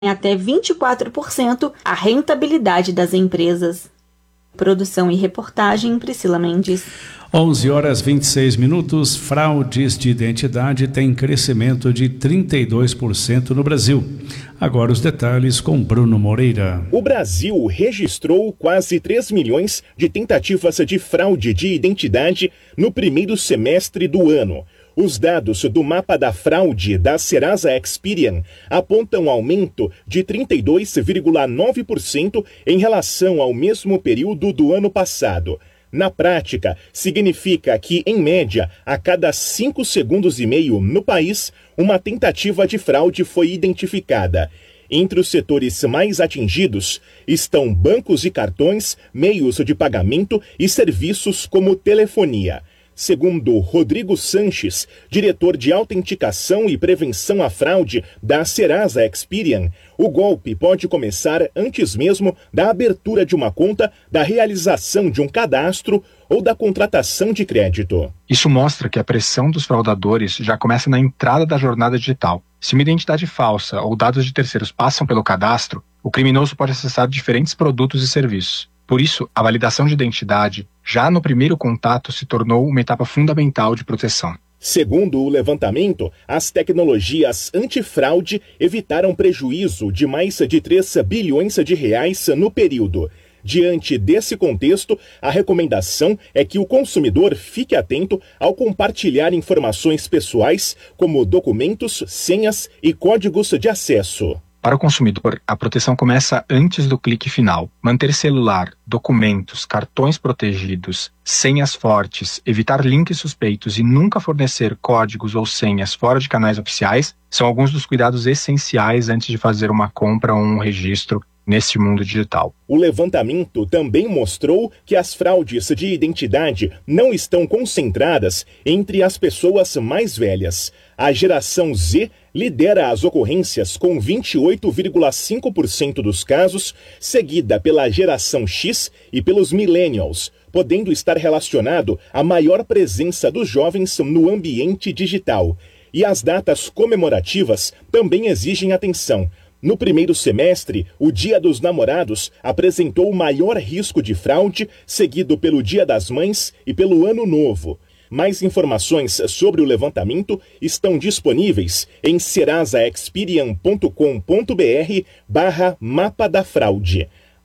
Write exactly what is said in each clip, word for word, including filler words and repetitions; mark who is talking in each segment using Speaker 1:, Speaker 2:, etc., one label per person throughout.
Speaker 1: até vinte e quatro por cento a rentabilidade das empresas. Produção e reportagem, Priscila Mendes.
Speaker 2: onze horas e vinte e seis minutos. Fraudes de identidade têm crescimento de trinta e dois por cento no Brasil. Agora os detalhes com Bruno Moreira.
Speaker 3: O Brasil registrou quase três milhões de tentativas de fraude de identidade no primeiro semestre do ano. Os dados do mapa da fraude da Serasa Experian apontam aumento de trinta e dois vírgula nove por cento em relação ao mesmo período do ano passado. Na prática, significa que, em média, a cada cinco segundos e meio no país, uma tentativa de fraude foi identificada. Entre os setores mais atingidos estão bancos e cartões, meios de pagamento e serviços como telefonia. Segundo Rodrigo Sanches, diretor de autenticação e prevenção à fraude da Serasa Experian, o golpe pode começar antes mesmo da abertura de uma conta, da realização de um cadastro ou da contratação de crédito.
Speaker 4: Isso mostra que a pressão dos fraudadores já começa na entrada da jornada digital. Se uma identidade falsa ou dados de terceiros passam pelo cadastro, o criminoso pode acessar diferentes produtos e serviços. Por isso, a validação de identidade, já no primeiro contato, se tornou uma etapa fundamental de proteção.
Speaker 3: Segundo o levantamento, as tecnologias antifraude evitaram prejuízo de mais de três bilhões de reais no período. Diante desse contexto, a recomendação é que o consumidor fique atento ao compartilhar informações pessoais, como documentos, senhas e códigos de acesso.
Speaker 4: Para o consumidor, a proteção começa antes do clique final. Manter celular, documentos, cartões protegidos, senhas fortes, evitar links suspeitos e nunca fornecer códigos ou senhas fora de canais oficiais são alguns dos cuidados essenciais antes de fazer uma compra ou um registro nesse mundo digital.
Speaker 3: O levantamento também mostrou que as fraudes de identidade não estão concentradas entre as pessoas mais velhas. A geração Z lidera as ocorrências com vinte e oito vírgula cinco por cento dos casos, seguida pela geração X e pelos millennials, podendo estar relacionado à maior presença dos jovens no ambiente digital. E as datas comemorativas também exigem atenção. No primeiro semestre, o Dia dos Namorados apresentou o maior risco de fraude, seguido pelo Dia das Mães e pelo Ano Novo. Mais informações sobre o levantamento estão disponíveis em serasaexperian ponto com ponto br barra mapa da fraude.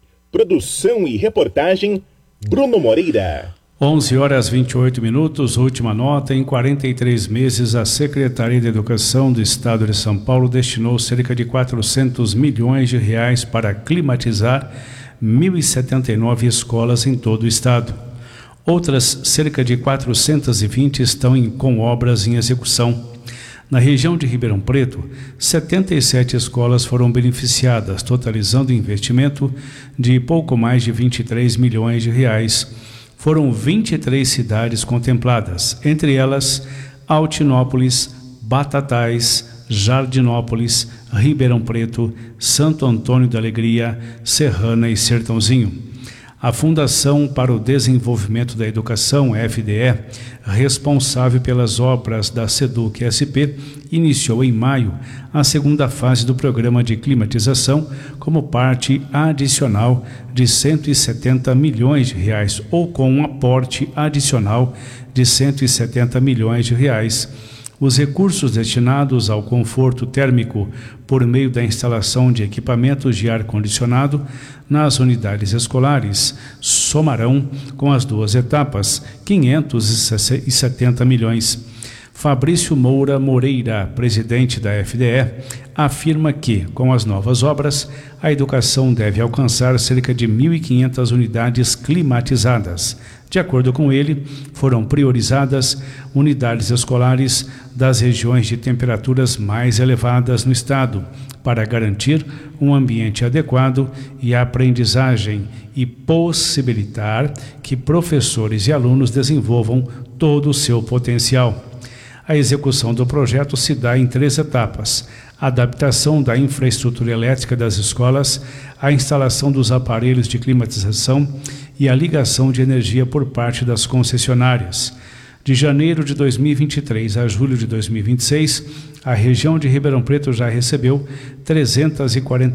Speaker 3: Produção e reportagem, Bruno Moreira.
Speaker 2: onze horas e vinte e oito minutos, última nota. Em quarenta e três meses, a Secretaria de Educação do Estado de São Paulo destinou cerca de quatrocentos milhões de reais para climatizar mil e setenta e nove escolas em todo o estado. Outras cerca de quatrocentas e vinte estão em, com obras em execução. Na região de Ribeirão Preto, setenta e sete escolas foram beneficiadas, totalizando investimento de pouco mais de vinte e três milhões de reais. Foram vinte e três cidades contempladas, entre elas Altinópolis, Batatais, Jardinópolis, Ribeirão Preto, Santo Antônio da Alegria, Serrana e Sertãozinho. A Fundação para o Desenvolvimento da Educação, F D E, responsável pelas obras da SEDUC S P, iniciou em maio a segunda fase do programa de climatização como parte adicional de cento e setenta milhões de reais, ou com um aporte adicional de cento e setenta milhões de reais. Os recursos destinados ao conforto térmico por meio da instalação de equipamentos de ar-condicionado nas unidades escolares somarão, com as duas etapas, quinhentos e setenta milhões. Fabrício Moura Moreira, presidente da F D E, afirma que, com as novas obras, a educação deve alcançar cerca de mil e quinhentas unidades climatizadas. De acordo com ele, foram priorizadas unidades escolares das regiões de temperaturas mais elevadas no estado, para garantir um ambiente adequado e a aprendizagem e possibilitar que professores e alunos desenvolvam todo o seu potencial. A execução do projeto se dá em três etapas: a adaptação da infraestrutura elétrica das escolas, a instalação dos aparelhos de climatização e a ligação de energia por parte das concessionárias. De janeiro de dois mil e vinte e três a julho de dois mil e vinte e seis, a região de Ribeirão Preto já recebeu trezentas e quarenta